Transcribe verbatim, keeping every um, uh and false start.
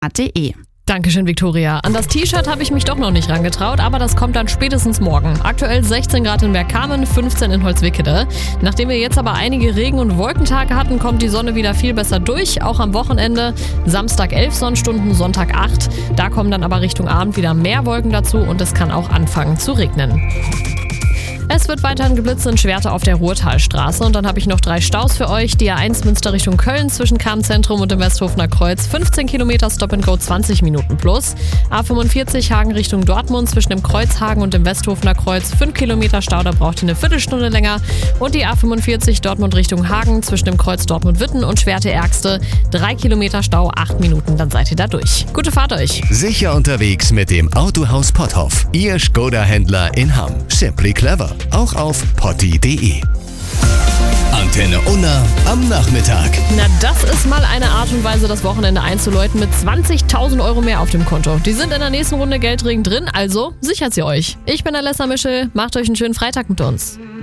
punkt de. Dankeschön, Viktoria. An das T-Shirt habe ich mich doch noch nicht rangetraut, aber das kommt dann spätestens morgen. Aktuell sechzehn Grad in Bergkamen, fünfzehn in Holzwickede. Nachdem wir jetzt aber einige Regen- und Wolkentage hatten, kommt die Sonne wieder viel besser durch, auch am Wochenende. Samstag elf Sonnenstunden, Sonntag acht. Da kommen dann aber Richtung Abend wieder mehr Wolken dazu und es kann auch anfangen zu regnen. Es wird weiterhin geblitzt in Schwerte auf der Ruhrtalstraße und dann habe ich noch drei Staus für euch. Die A eins Münster Richtung Köln zwischen Kahnzentrum und dem Westhofener Kreuz, fünfzehn Kilometer Stop and Go, zwanzig Minuten plus. A fünfundvierzig Hagen Richtung Dortmund zwischen dem Kreuzhagen und dem Westhofener Kreuz, fünf Kilometer Stau, da braucht ihr eine Viertelstunde länger. Und die A fünfundvierzig Dortmund Richtung Hagen zwischen dem Kreuz Dortmund-Witten und Schwerte-Ärgste, drei Kilometer Stau, acht Minuten, dann seid ihr da durch. Gute Fahrt euch! Sicher unterwegs mit dem Autohaus Potthoff. Ihr Skoda-Händler in Hamm. Simply clever. Auch auf potti punkt de. Antenne Unna am Nachmittag. Na, das ist mal eine Art und Weise, das Wochenende einzuläuten mit zwanzigtausend Euro mehr auf dem Konto. Die sind in der nächsten Runde Geldregen drin, also sichert sie euch. Ich bin Alessa Mischel, macht euch einen schönen Freitag mit uns.